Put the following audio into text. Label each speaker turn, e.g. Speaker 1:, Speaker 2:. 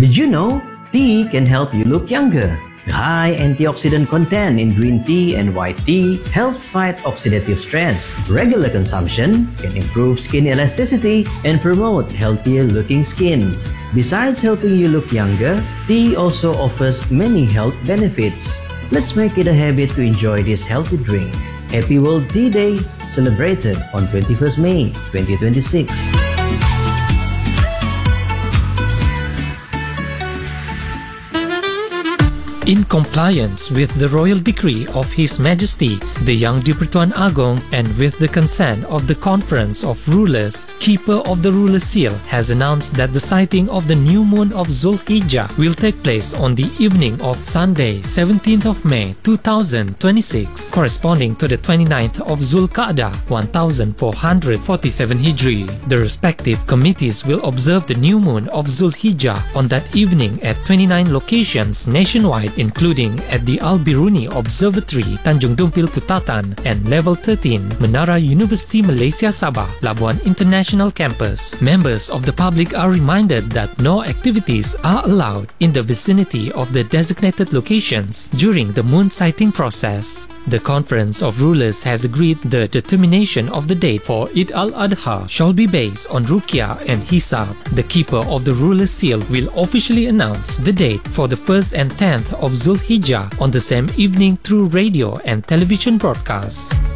Speaker 1: Did you know tea can help you look younger? The high antioxidant content in green tea and white tea helps fight oxidative stress. Regular consumption can improve skin elasticity and promote healthier looking skin. Besides helping you look younger, tea also offers many health benefits. Let's make it a habit to enjoy this healthy drink. Happy World Tea Day, celebrated on 21st May 2026.
Speaker 2: In compliance with the royal decree of His Majesty, the Yang di-Pertuan Agong, and with the consent of the Conference of Rulers, Keeper of the Ruler Seal has announced that the sighting of the new moon of Zulhijjah will take place on the evening of Sunday, 17th of May 2026, corresponding to the 29th of Zulqa'dah 1447 Hijri. The respective committees will observe the new moon of Zulhijjah on that evening at 29 locations nationwide, including at the Al-Biruni Observatory, Tanjung Dumpil Putatan, and Level 13, Menara University Malaysia Sabah, Labuan International Campus. Members of the public are reminded that no activities are allowed in the vicinity of the designated locations during the moon sighting process. The Conference of Rulers has agreed the determination of the date for Eid al-Adha shall be based on Ruqyah and Hisab. The Keeper of the Ruler Seal will officially announce the date for the 1st and 10th of Zulhijjah on the same evening through radio and television broadcasts.